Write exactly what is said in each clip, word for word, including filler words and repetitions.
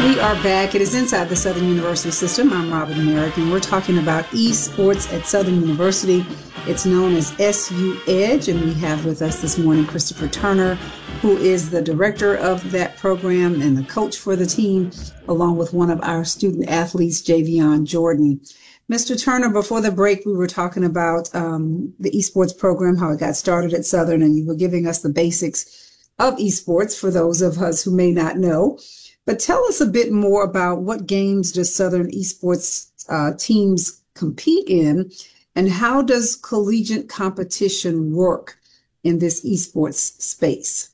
We are back. It is Inside the Southern University System. I'm Robin Merrick, and we're talking about esports at Southern University. It's known as S U Edge, and we have with us this morning Christopher Turner, who is the director of that program and the coach for the team, along with one of our student athletes, Javion Jordan. Mister Turner, before the break, we were talking about um, the esports program, how it got started at Southern, and you were giving us the basics of esports for those of us who may not know. But tell us a bit more about what games does Southern esports uh, teams compete in, and how does collegiate competition work in this esports space?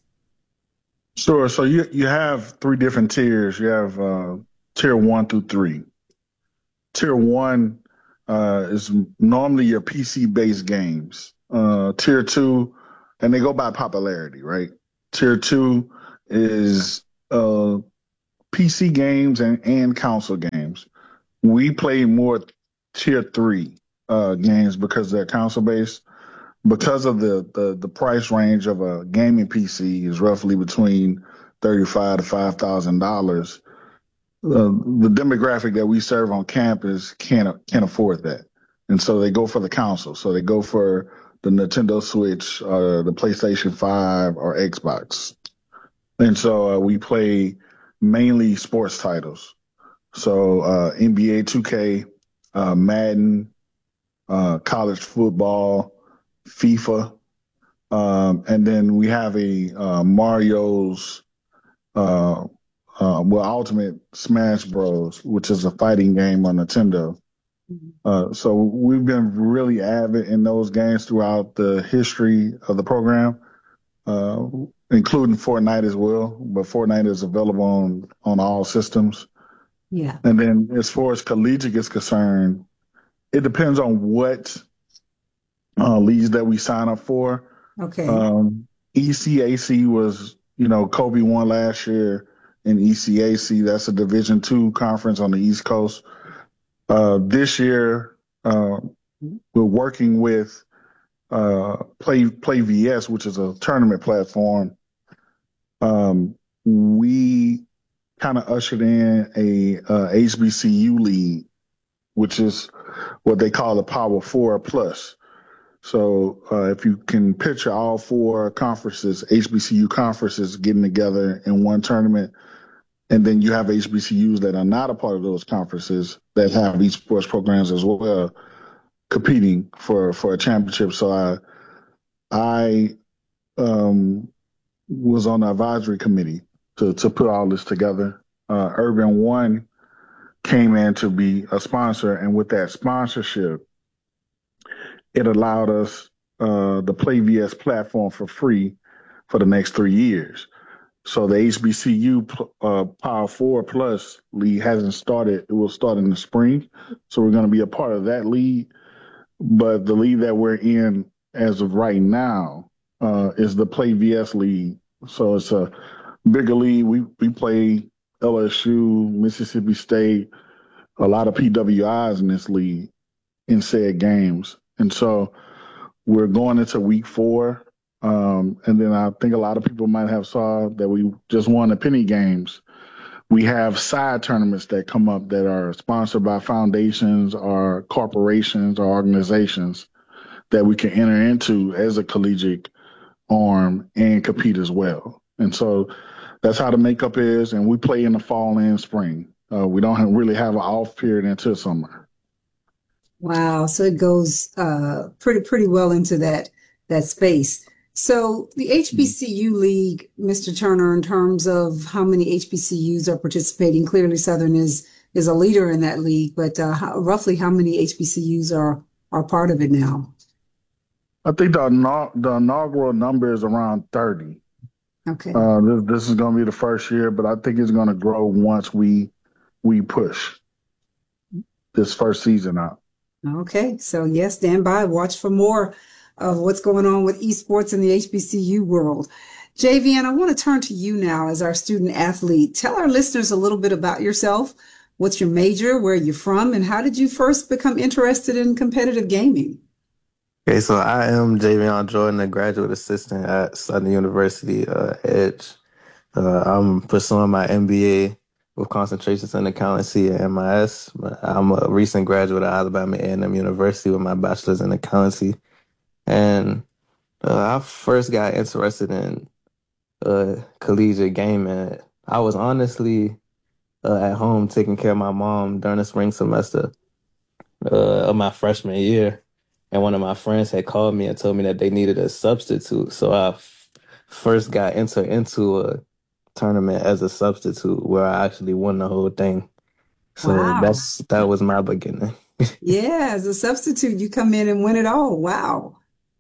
Sure. So you you have three different tiers. You have uh, tier one through three. Tier one uh, is normally your P C-based games. Uh, tier two, and they go by popularity, right? Tier two is uh, P C games and, and console games. We play more tier three uh, games because they're console based. Because of the, the the price range of a gaming P C is roughly between thirty-five to five thousand dollars. Uh, the demographic that we serve on campus can't can't afford that, and so they go for the console. So they go for the Nintendo Switch, uh, the PlayStation five, or Xbox. And so uh, we play mainly sports titles. So uh, N B A two K, uh, Madden, uh, college football, FIFA, um, and then we have a uh, Mario's, uh, uh, well, Ultimate Smash Bros, which is a fighting game on Nintendo. Uh, so we've been really avid in those games throughout the history of the program. Uh, including Fortnite as well, but Fortnite is available on, on all systems. Yeah. And then as far as collegiate is concerned, it depends on what uh, leagues that we sign up for. Okay. Um, E C A C was, you know, Kobe won last year in E C A C. That's a Division two conference on the East Coast. Uh, this year, uh, we're working with uh, Play Play V S, which is a tournament platform. Um, we kind of ushered in a uh, H B C U league, which is what they call the Power Four Plus. So uh, if you can picture all four conferences, H B C U conferences getting together in one tournament, and then you have H B C Us that are not a part of those conferences that have esports programs as well, competing for, for a championship. So I, I um, was on the advisory committee to, to put all this together. Uh, Urban One came in to be a sponsor, and with that sponsorship, it allowed us uh, the Play V S platform for free for the next three years. So the H B C U uh, Power Four Plus league hasn't started. It will start in the spring. So we're going to be a part of that league. But the league that we're in as of right now uh, is the Play V S league. So it's a bigger league. We we play L S U, Mississippi State, a lot of P W Is in this league in said games. And so we're going into week four. Um, and then I think a lot of people might have saw that we just won the Penny Games. We have side tournaments that come up that are sponsored by foundations or corporations or organizations that we can enter into as a collegiate arm and compete as well. And so that's how the makeup is. And we play in the fall and spring. Uh, we don't have, really have an off period until summer. Wow. So it goes uh, pretty pretty well into that that space. So the H B C U League, Mister Turner, in terms of how many H B C Us are participating, clearly Southern is is a leader in that league, but uh, how, roughly how many H B C Us are are part of it now? I think the, the inaugural number is around thirty. Okay. Uh, this, this is going to be the first year, but I think it's going to grow once we we push this first season out. Okay. So yes, stand by, watch for more of what's going on with esports in the H B C U world. Javion, I want to turn to you now as our student athlete. Tell our listeners a little bit about yourself. What's your major? Where are you from? And how did you first become interested in competitive gaming? Okay, so I am Javion Jordan, a graduate assistant at Southern University uh, Edge. Uh, I'm pursuing my M B A with concentrations in accountancy and M I S. But I'm a recent graduate of Alabama A and M University with my bachelor's in accountancy. And uh, I first got interested in uh, collegiate gaming. I was honestly uh, at home taking care of my mom during the spring semester uh, of my freshman year. And one of my friends had called me and told me that they needed a substitute. So I f- first got entered into a tournament as a substitute where I actually won the whole thing. So Wow. that's that was my beginning. Yeah, as a substitute, you come in and win it all. Wow.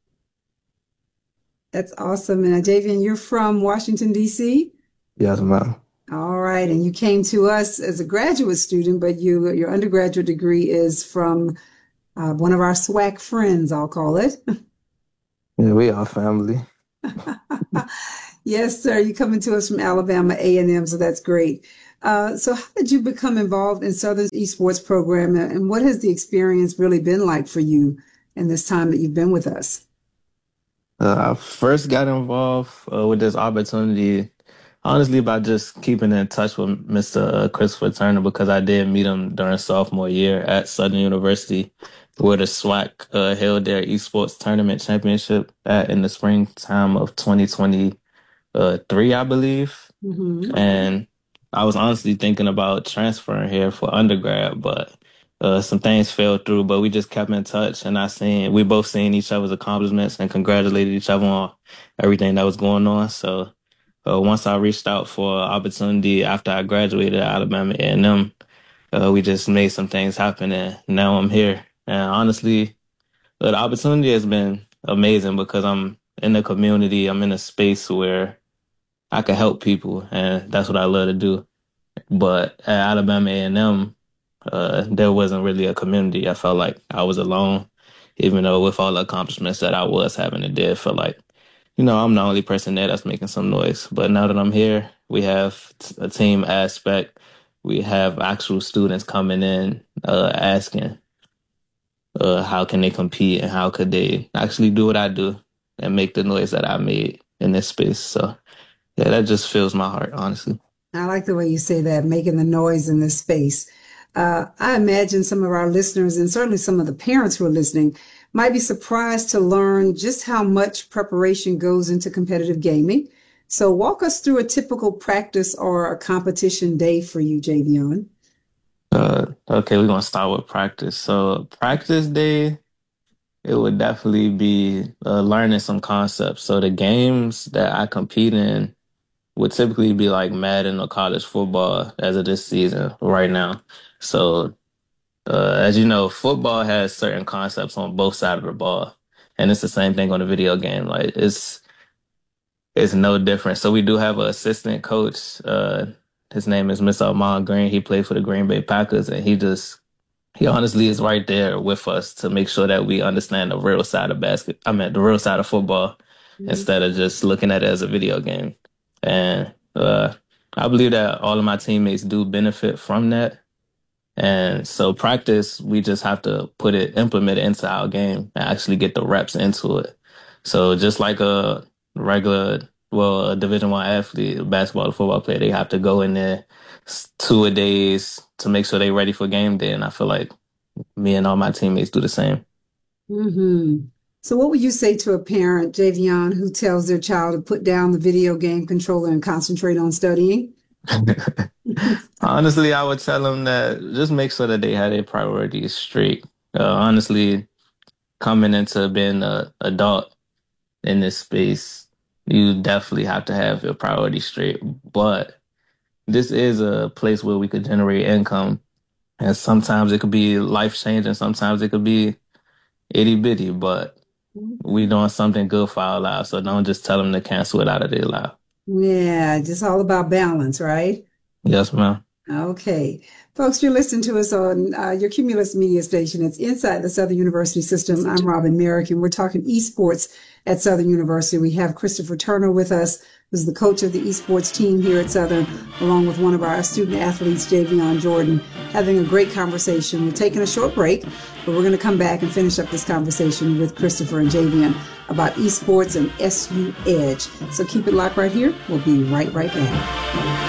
That's awesome. And uh, Javian, you're from Washington, D C? Yes, ma'am. All right. And you came to us as a graduate student, but you your undergraduate degree is from uh, one of our SWAC friends, I'll call it. Yeah, we are family. Yes, sir. You coming to us from Alabama A and M, so that's great. Uh, so how did you become involved in Southern's esports program, and what has the experience really been like for you in this time that you've been with us? Uh, I first got involved uh, with this opportunity, honestly, by just keeping in touch with Mister uh, Christopher Turner because I did meet him during sophomore year at Southern University, where the SWAC uh, held their esports tournament championship at in the springtime of twenty twenty-three, I believe. Hmm. And I was honestly thinking about transferring here for undergrad, but uh, some things fell through. But we just kept in touch, and I seen we both seen each other's accomplishments and congratulated each other on everything that was going on. So uh, once I reached out for an opportunity after I graduated at Alabama A and M, uh, we just made some things happen, and now I'm here. And honestly, uh, the opportunity has been amazing because I'm in the community. I'm in a space where I can help people, and that's what I love to do. But at Alabama A and M, uh, there wasn't really a community. I felt like I was alone, even though with all the accomplishments that I was having, it did feel like, you know, I'm the only person there that's making some noise. But now that I'm here, we have t- a team aspect. We have actual students coming in, uh, asking, uh, how can they compete and how could they actually do what I do and make the noise that I made in this space. So yeah, that just fills my heart, honestly. I like the way you say that, making the noise in this space. Uh, I imagine some of our listeners, and certainly some of the parents who are listening, might be surprised to learn just how much preparation goes into competitive gaming. So, walk us through a typical practice or a competition day for you, Javion. Uh, okay, we're gonna start with practice. So practice day, it would definitely be uh, learning some concepts. So the games that I compete in would typically be like Madden or college football as of this season right now. So uh, as you know, football has certain concepts on both sides of the ball, and it's the same thing on the video game. Like it's it's no different. So we do have an assistant coach. Uh, his name is Mister Ahman Green. He played for the Green Bay Packers, and he just he honestly is right there with us to make sure that we understand the real side of basket. I mean, the real side of football instead of just looking at it as a video game. And uh, I believe that all of my teammates do benefit from that. And so practice, we just have to put it, implement it into our game and actually get the reps into it. So just like a regular, well, a Division One athlete, a basketball or football player, they have to go in there s- two a days to make sure they're ready for game day. And I feel like me and all my teammates do the same. Hmm. So, what would you say to a parent, Javion, who tells their child to put down the video game controller and concentrate on studying? Honestly, I would tell them that just make sure that they have their priorities straight. Uh, honestly, coming into being an adult in this space, you definitely have to have your priorities straight. But this is a place where we could generate income. And sometimes it could be life changing, sometimes it could be itty bitty, but we doing something good for our lives. So don't just tell them to cancel it out of their life. Yeah, just all about balance, right? Yes, ma'am. Okay. Folks, you're listening to us on uh, your Cumulus Media Station. It's Inside the Southern University System. I'm Robin Merrick, and we're talking esports at Southern University. We have Christopher Turner with us, who's the coach of the esports team here at Southern, along with one of our student athletes, Javion Jordan, having a great conversation. We're taking a short break, but we're going to come back and finish up this conversation with Christopher and Javion about esports and S U Edge. So keep it locked right here. We'll be right, right back.